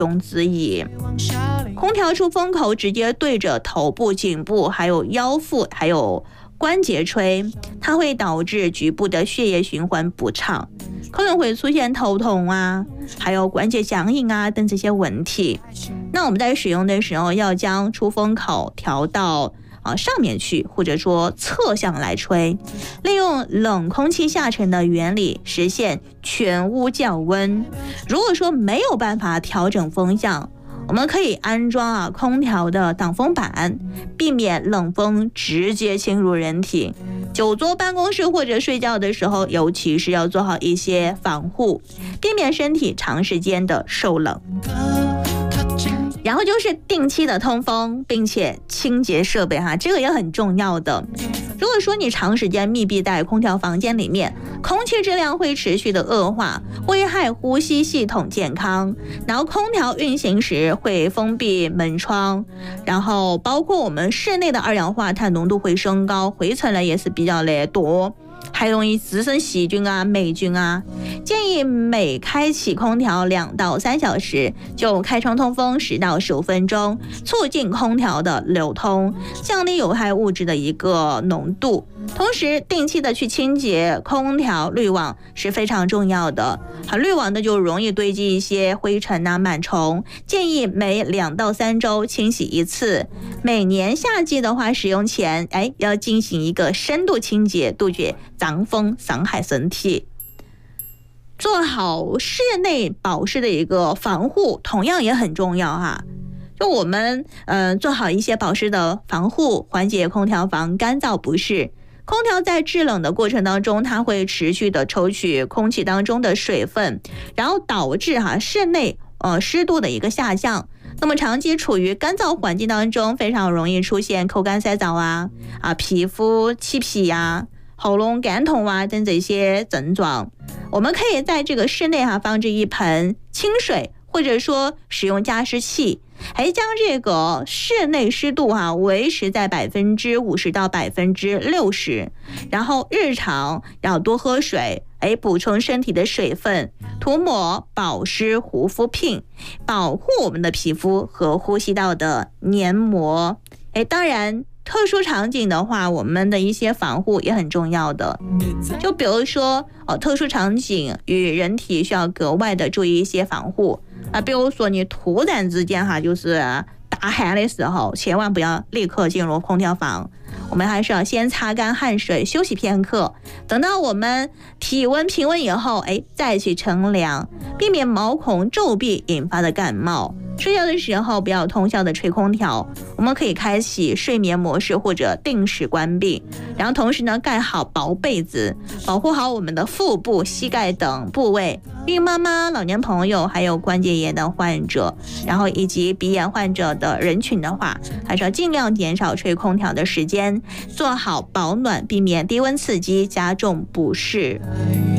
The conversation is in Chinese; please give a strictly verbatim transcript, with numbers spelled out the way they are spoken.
用之一。空调出风口直接对着头部、颈部、还有腰腹、还有关节吹，它会导致局部的血液循环不畅，可能会出现头痛啊，还有关节僵硬啊等这些问题。那我们在使用的时候，要将出风口调到啊上面去，或者说侧向来吹，利用冷空气下沉的原理实现全屋降温。如果说没有办法调整风向，我们可以安装啊空调的挡风板，避免冷风直接侵入人体。久坐办公室或者睡觉的时候，尤其是要做好一些防护，避免身体长时间的受冷。然后就是定期的通风，并且清洁设备哈，这个也很重要的。如果说你长时间密闭在空调房间里面，空气质量会持续的恶化，危害呼吸系统健康。然后空调运行时会封闭门窗，然后包括我们室内的二氧化碳浓度会升高，灰尘呢也是比较的多，还容易滋生细菌啊、霉菌啊。建议每开启空调两到三小时就开窗通风十到十五分钟，促进空调的流通，降低有害物质的一个浓度。同时定期的去清洁空调滤网是非常重要的，好，滤网的就容易堆积一些灰尘啊、螨虫，建议每两到三周清洗一次。每年夏季的话，使用前哎要进行一个深度清洁，杜绝脏风伤害身体。做好室内保湿的一个防护同样也很重要哈。就我们呃做好一些保湿的防护，缓解空调房干燥不适。空调在制冷的过程当中，它会持续的抽取空气当中的水分，然后导致哈室内呃湿度的一个下降。那么长期处于干燥环境当中，非常容易出现口干舌燥啊啊皮肤起皮呀、喉咙干痛啊等这些症状。我们可以在这个室内哈放置一盆清水，或者说使用加湿器，还将这个室内湿度哈维持在百分之五十到百分之六十，然后日常要多喝水，哎，补充身体的水分，涂抹保湿护肤品，保护我们的皮肤和呼吸道的黏膜。哎，当然特殊场景的话，我们的一些防护也很重要的，就比如说哦，特殊场景与人体需要格外的注意一些防护啊，比如说你突然之间哈，就是大汗的时候，千万不要立刻进入空调房，我们还是要先擦干汗水，休息片刻，等到我们体温平稳以后，哎，再去乘凉，避免毛孔皱闭引发的感冒。睡觉的时候不要通宵的吹空调，我们可以开启睡眠模式或者定时关闭，然后同时呢盖好薄被子，保护好我们的腹部、膝盖等部位。孕妈妈、老年朋友还有关节炎的患者，然后以及鼻炎患者的人群的话，还是要尽量减少吹空调的时间，做好保暖，避免低温刺激加重不适。